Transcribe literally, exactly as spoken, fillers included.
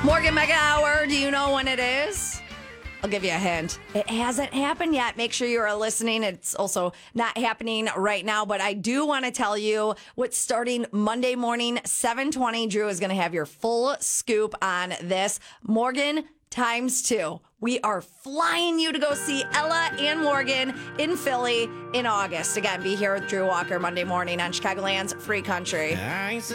Morgan Mega Hour, do you know when it is? I'll give you a hint. It hasn't happened yet. Make sure you are listening. It's also not happening right now, but I do want to tell you what's starting Monday morning, seven twenty. Drew is going to have your full scoop on this. Morgan times two. We are flying you to go see Ella and Morgan in Philly in August. Again, be here with Drew Walker Monday morning on Chicagoland's Free Country.